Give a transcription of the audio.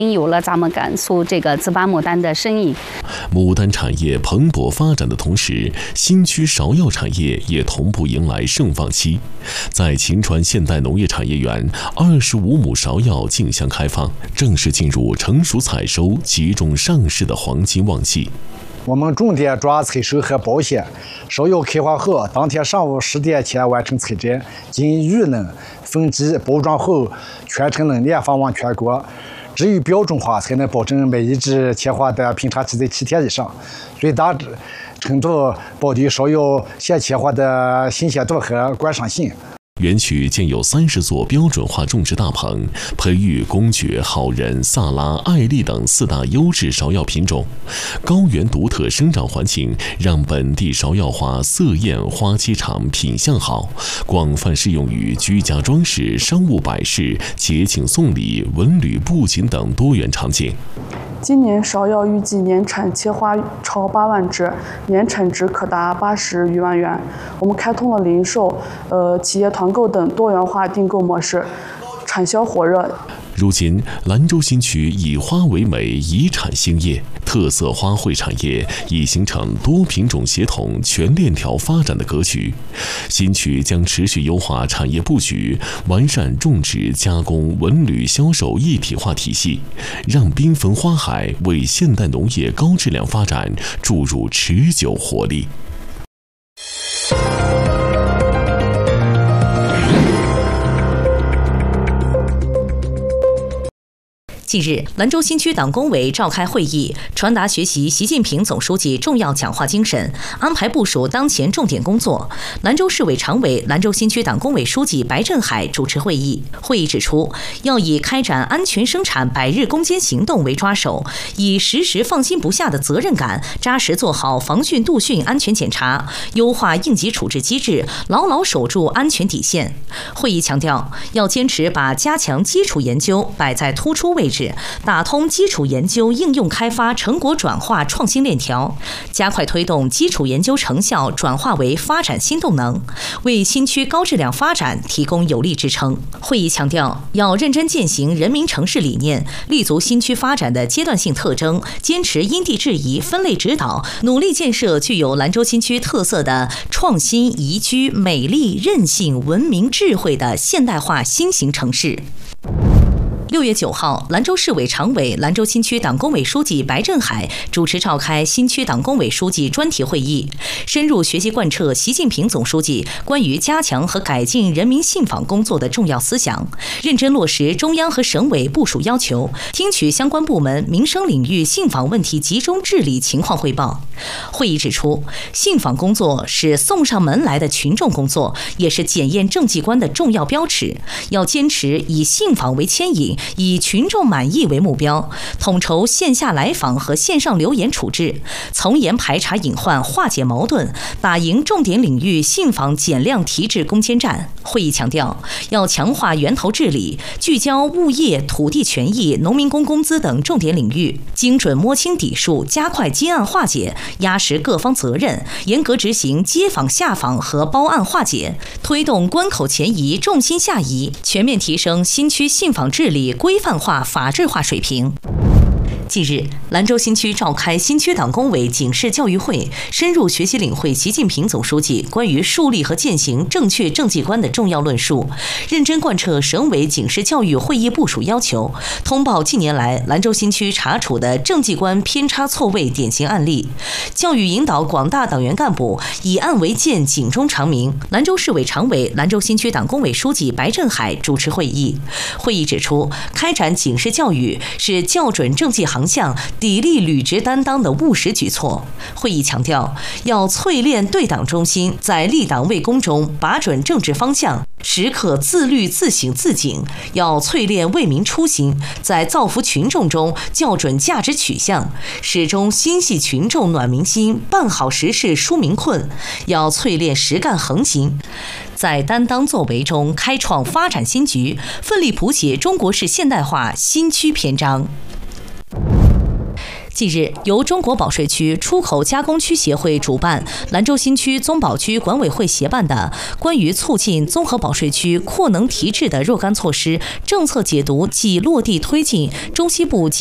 有了咱们甘肃这个糍粑牡丹的身影。 牡丹产业蓬勃发展的同时，新区芍药产业也同步迎来盛放期。在秦川现代农业产业园，25亩芍药竞相开放，正式进入成熟采收、集中上市的黄金旺季。 我们重点主要采收和保鲜，芍药开花后，当天上午10点前完成采摘，经预冷、分级、包装后，全程冷链发往全国。只有标准化，才能保证每一只切花的品查期在7天以上，最大程度保证芍药现切花的新鲜度和观赏性。 园区建有30座标准化种植大棚，培育公爵、好人、萨拉、艾丽等4大优质芍药品种。高原独特生长环境让本地芍药花色艳、花期长、品相好，广泛适用于居家装饰、商务摆饰、节庆送礼、文旅布景等多元场景。 今年芍药预计年产切花超8万只，年产值可达80余万元。我们开通了零售、企业团购等多元化订购模式，产销火热。 如今，兰州新区以花为美，以产兴业，特色花卉产业已形成多品种协同、全链条发展的格局。新区将持续优化产业布局，完善种植、加工、文旅、销售一体化体系，让缤纷花海为现代农业高质量发展注入持久活力。 近日，兰州新区党工委召开会议，传达学习习近平总书记重要讲话精神，安排部署当前重点工作。兰州市委常委、兰州新区党工委书记白振海主持会议。会议指出，要以开展安全生产100日攻坚行动为抓手，以时时放心不下的责任感，扎实做好防汛杜汛安全检查，优化应急处置机制，牢牢守住安全底线。会议强调，要坚持把加强基础研究摆在突出位置，打通基础研究应用开发成果转化创新链条，加快推动基础研究成效转化为发展新动能，为新区高质量发展提供有力支撑。会议强调，要认真践行人民城市理念，立足新区发展的阶段性特征，坚持因地制宜、分类指导，努力建设具有兰州新区特色的创新、宜居、美丽、韧性、文明、智慧的现代化新型城市。6月9号，兰州市委常委、兰州新区党工委书记白振海主持召开新区党工委书记专题会议，深入学习贯彻习近平总书记关于加强和改进人民信访工作的重要思想，认真落实中央和省委部署要求，听取相关部门民生领域信访问题集中治理情况汇报。会议指出，信访工作是送上门来的群众工作，也是检验政绩观的重要标尺，要坚持以信访为牵引，以群众满意为目标，统筹线下来访和线上留言处置，从严排查隐患，化解矛盾，打赢重点领域信访减量提质攻坚战。会议强调，要强化源头治理，聚焦物业、土地权益、农民工工资等重点领域，精准摸清底数，加快接案化解，压实各方责任，严格执行接访下访和包案化解，推动关口前移、重心下移，全面提升新区信访治理规范化、法治化水平。近日，兰州新区召开新区党工委警示教育会，深入学习领会习近平总书记关于树立和践行正确政绩观的重要论述，认真贯彻省委警示教育会议部署要求，通报近年来兰州新区查处的政绩观偏差错位典型案例，教育引导广大党员干部以案为鉴，警钟长鸣。兰州市委常委、兰州新区党工委书记白振海主持会议。会议指出，开展警示教育是校准政绩航向、砥砺履职担当的务实举措。会议强调，要淬炼对党中心，在立党为公中把准政治方向，时刻自律自省自警；要淬炼为民初心，在造福群众中校准价值取向，始终心系群众暖民心，办好实事纾民困；要淬炼实干恒心，在担当作为中开创发展新局，奋力谱写中国式现代化新区篇章。 近日，由中国保税区出口加工区协会主办、兰州新区综保区管委会协办的关于促进综合保税区扩能提质的若干措施政策解读暨落地推进中西部